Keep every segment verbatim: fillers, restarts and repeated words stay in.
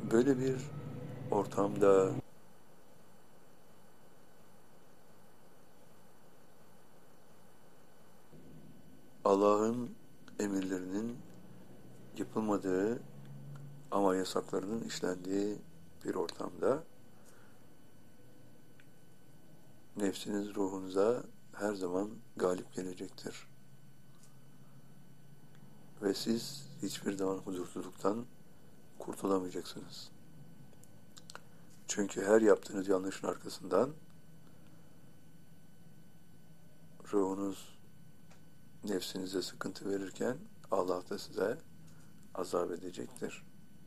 Böyle bir ortamda Allah'ın emirlerinin yapılmadığı ama yasaklarının işlendiği bir ortamda nefsiniz ruhunuza her zaman galip gelecektir. Ve siz hiçbir zaman huzursuzluktan kurtulamayacaksınız. Çünkü her yaptığınız yanlışın arkasından ruhunuz nefsinize sıkıntı verirken Allah da size azap edecektir.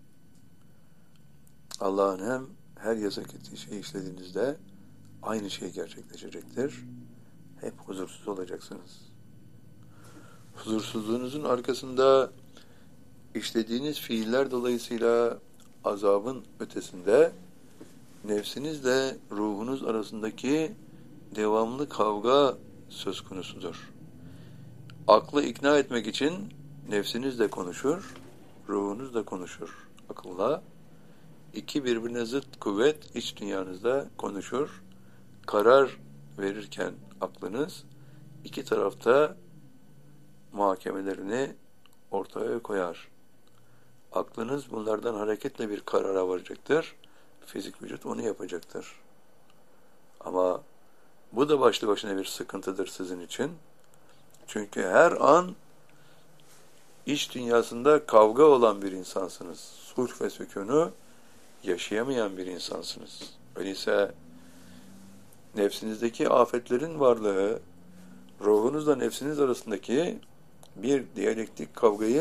Allah'ın hem her yasak ettiği şeyi işlediğinizde aynı şey gerçekleşecektir. Hep huzursuz olacaksınız. Huzursuzluğunuzun arkasında işlediğiniz fiiller dolayısıyla azabın ötesinde nefsinizle ruhunuz arasındaki devamlı kavga söz konusudur. Aklı ikna etmek için nefsiniz de konuşur, ruhunuz da konuşur akılla. İki birbirine zıt kuvvet iç dünyanızda konuşur. Karar verirken aklınız iki tarafta muhakemelerini ortaya koyar. Aklınız bunlardan hareketle bir karara varacaktır. Fizik vücut onu yapacaktır. Ama bu da başlı başına bir sıkıntıdır sizin için. Çünkü her an iç dünyasında kavga olan bir insansınız. Sulh ve sükûnu yaşayamayan bir insansınız. Öyleyse nefsinizdeki afetlerin varlığı, ruhunuzla nefsiniz arasındaki bir diyalektik kavgayı